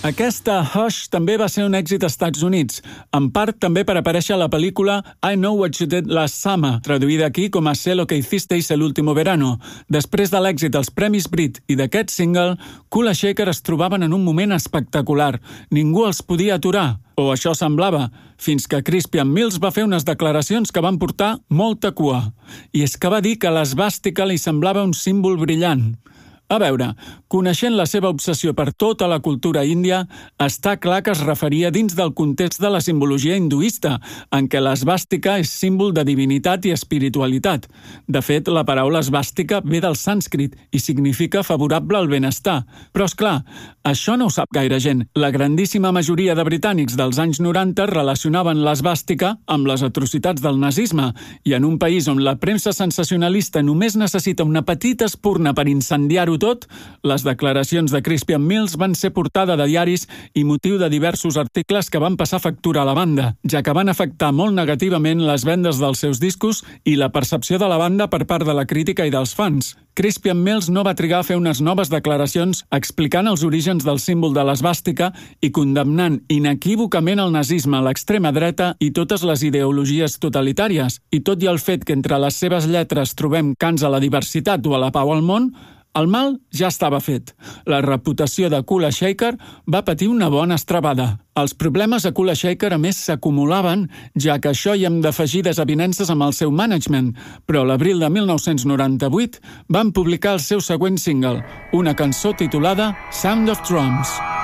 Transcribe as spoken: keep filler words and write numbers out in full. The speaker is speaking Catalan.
Aquesta Hush també va ser un èxit als Estats Units, en part també per aparèixer a la pel·lícula I Know What You Did Last Summer, traduïda aquí com a Sé lo que hicisteis el último verano. Després de l'èxit dels Premis Brit i d'aquest single, Kula Shaker es trobaven en un moment espectacular. Ningú els podia aturar, o això semblava, fins que Crispian Mills va fer unes declaracions que van portar molta cua. I és que va dir que l'esvàstica li semblava un símbol brillant. A veure, coneixent la seva obsessió per tota la cultura índia, està clar que es referia dins del context de la simbologia hinduista, en què l'esvàstica és símbol de divinitat i espiritualitat. De fet, la paraula esvàstica ve del sànscrit i significa favorable al benestar. Però, és clar, això no ho sap gaire gent. La grandíssima majoria de britànics dels anys noranta relacionaven l'esvàstica amb les atrocitats del nazisme, i en un país on la premsa sensacionalista només necessita una petita espurna per incendiar-ho tot, les declaracions de Crispian Mills van ser portada de diaris i motiu de diversos articles que van passar factura a la banda, ja que van afectar molt negativament les vendes dels seus discos i la percepció de la banda per part de la crítica i dels fans. Crispian Mills no va trigar a fer unes noves declaracions explicant els orígens del símbol de l'esvàstica i condemnant inequívocament el nazisme, l'extrema dreta i totes les ideologies totalitàries. I tot i el fet que entre les seves lletres trobem cants a la diversitat o a la pau al món, el mal ja estava fet. La reputació de Kula Shaker va patir una bona estrabada. Els problemes a Kula Shaker, a més, s'acumulaven, ja que això hi hem d'afegir desavinences amb el seu management, però a l'abril de mil nou-cents noranta-vuit van publicar el seu següent single, una cançó titulada Sound of Drums.